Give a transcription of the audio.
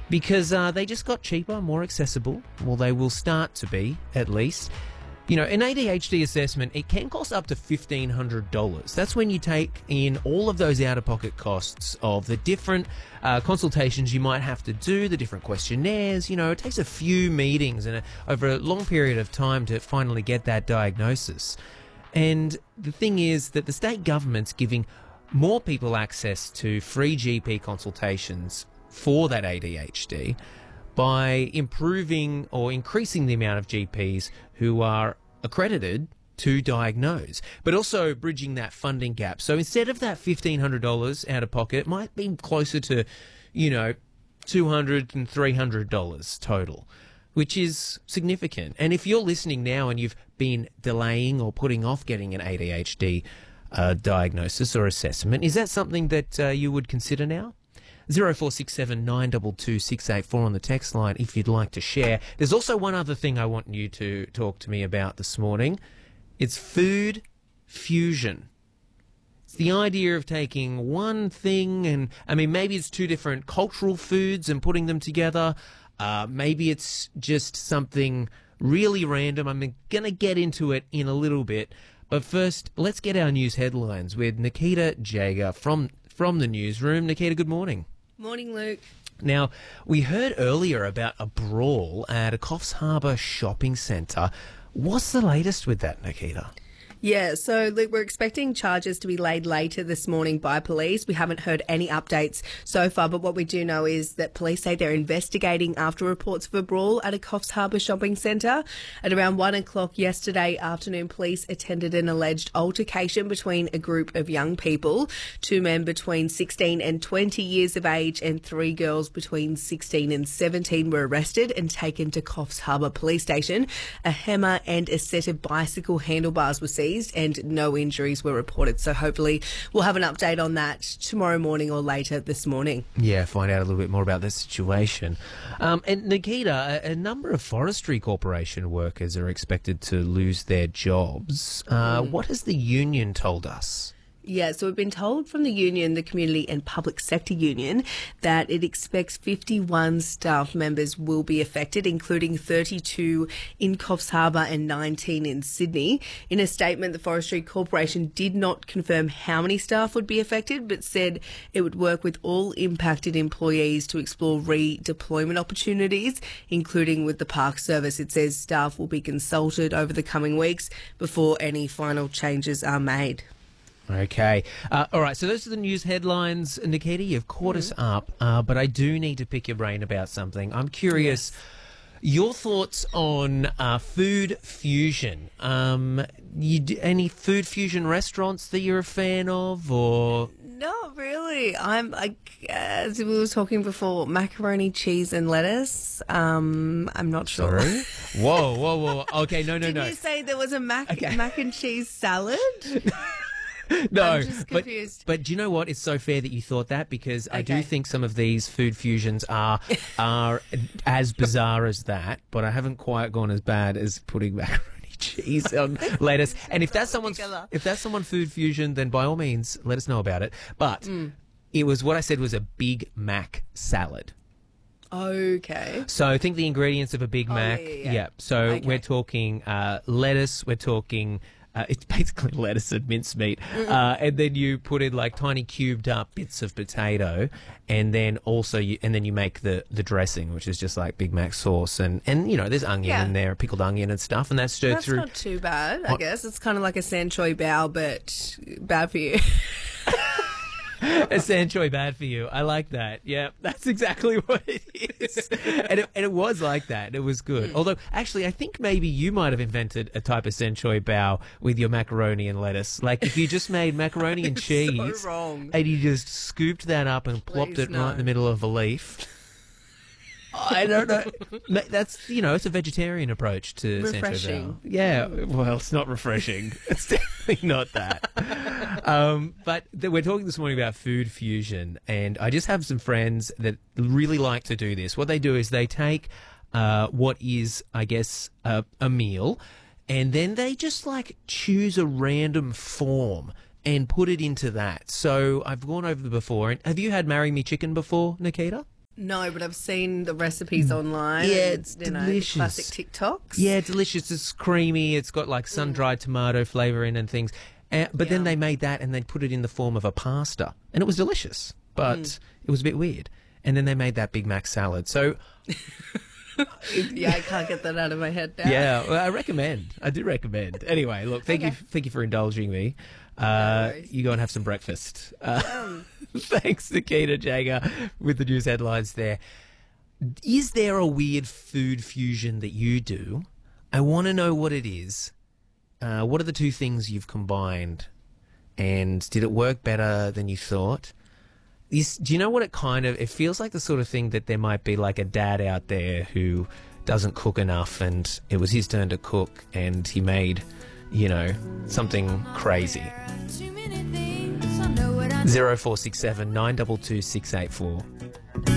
because they just got cheaper, more accessible. Well, they will start to be, at least. You know, an ADHD assessment, it can cost up to $1,500. That's when you take in all of those out-of-pocket costs of the different consultations you might have to do, the different questionnaires. You know, it takes a few meetings and over a long period of time to finally get that diagnosis. And the thing is that the state government's giving more people access to free GP consultations for that ADHD by improving or increasing the amount of GPs who are accredited to diagnose, but also bridging that funding gap. So instead of that $1,500 out of pocket, it might be closer to, you know, $200 and $300 total, which is significant. And if you're listening now and you've been delaying or putting off getting an ADHD diagnosis or assessment, is that something that you would consider now? 0467 922 684 on the text line if you'd like to share. There's also one other thing I want you to talk to me about this morning. It's food fusion. It's the idea of taking one thing and, I mean, maybe it's two different cultural foods and putting them together. Maybe it's just something really random. I'm going to get into it in a little bit. But first, let's get our news headlines with Nikita Jager from the newsroom. Nikita, good morning. Morning, Luke. Now, we heard earlier about a brawl at a Coffs Harbour shopping centre. What's the latest with that, Nikita? Yeah, so Luke, we're expecting charges to be laid later this morning by police. We haven't heard any updates so far, but what we do know is that police say they're investigating after reports of a brawl at a Coffs Harbour shopping centre. At around 1 o'clock yesterday afternoon, police attended an alleged altercation between a group of young people, 2 men between 16 and 20 years of age and 3 girls between 16 and 17 were arrested and taken to Coffs Harbour Police Station. A hammer and a set of bicycle handlebars were seized, and no injuries were reported. So hopefully we'll have an update on that tomorrow morning or later this morning. Yeah, find out a little bit more about the situation. And Nikita, a number of Forestry Corporation workers are expected to lose their jobs. What has the union told us? Yeah, so we've been told from the union, the Community and Public Sector Union, that it expects 51 staff members will be affected, including 32 in Coffs Harbour and 19 in Sydney. In a statement, the Forestry Corporation did not confirm how many staff would be affected, but said it would work with all impacted employees to explore redeployment opportunities, including with the Park Service. It says staff will be consulted over the coming weeks before any final changes are made. Okay. All right, so those are the news headlines. Nikita, you've caught us up, but I do need to pick your brain about something. I'm curious, your thoughts on food fusion. Any food fusion restaurants that you're a fan of, or...? Not really. As we were talking before, macaroni, cheese and lettuce. I'm not sure. Sorry? Whoa. Okay, no. Did you say there was a mac and cheese salad? No, I'm just confused. But do you know what? It's so fair that you thought that, because I do think some of these food fusions are as bizarre as that, but I haven't quite gone as bad as putting macaroni cheese on lettuce. And if that's someone food fusion, then by all means let us know about it. But it was what I said was a Big Mac salad. Okay. So think the ingredients of a Big Mac. Yeah. So we're talking lettuce. We're talking. It's basically lettuce and mincemeat, and then you put in like tiny cubed up bits of potato, and then also you make the dressing, which is just like Big Mac sauce, and you know there's onion in there, pickled onion and stuff, and that's stirred through. That's not too bad, I guess. It's kind of like a Sanchoy bao, but bad for you. A Sanchoy bad for you. I like that. Yeah, that's exactly what it is. And it was like that. It was good. Although, actually, I think maybe you might have invented a type of Sanchoy bao with your macaroni and lettuce. Like, if you just made macaroni and cheese, so wrong. And you just scooped that up and plopped it right in the middle of a leaf. I don't know. That's, it's a vegetarian approach to refreshing. Sanchoy bao. Yeah, well, it's not refreshing. It's definitely not that. But we're talking this morning about food fusion, and I just have some friends that really like to do this. What they do is they take what is, I guess, a meal, and then they just like choose a random form and put it into that. So I've gone over before. Have you had Marry Me Chicken before, Nikita? No, but I've seen the recipes online. Yeah, and, it's you know, delicious. classic TikToks. Yeah, delicious. It's creamy. It's got like sun-dried tomato flavour in and things. But then they made that and they put it in the form of a pasta. And it was delicious, but it was a bit weird. And then they made that Big Mac salad. So... Yeah, I can't get that out of my head now. Yeah, well, I do recommend. Anyway, look, thank you for indulging me. You go and have some breakfast. Thanks, Nikita Jager, with the news headlines there. Is there a weird food fusion that you do? I want to know what it is. What are the two things you've combined? And did it work better than you thought? Do you know what it feels like the sort of thing that there might be like a dad out there who doesn't cook enough and it was his turn to cook and he made, something crazy. 0467 922 684.